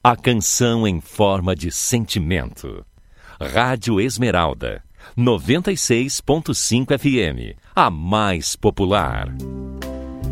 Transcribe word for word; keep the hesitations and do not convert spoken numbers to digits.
A canção em forma de sentimento. Rádio Esmeralda, noventa e seis ponto cinco F M, a mais popular.